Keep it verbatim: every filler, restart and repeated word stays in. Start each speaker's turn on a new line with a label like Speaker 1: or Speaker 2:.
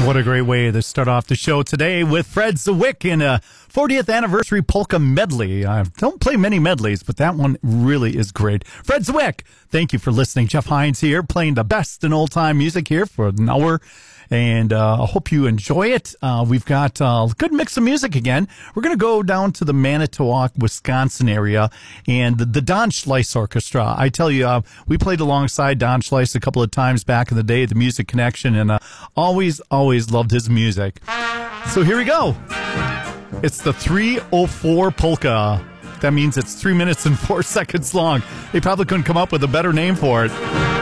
Speaker 1: what a great way to start off the show today with Fred Zwick in a fortieth anniversary polka medley. I don't play many medleys, but that one really is great. Fred Zwick, thank you for listening. Jeff Hines here, playing the best in old-time music here for an hour. And uh, I hope you enjoy it. Uh, we've got a good mix of music again. We're going to go down to the Manitowoc, Wisconsin area and the, the Don Schleiss Orchestra. I tell you, uh, we played alongside Don Schleiss a couple of times back in the day at the Music Connection, and uh, always, always loved his music. So here we go. It's the three oh four polka. That means it's three minutes and four seconds long. They probably couldn't come up with a better name for it.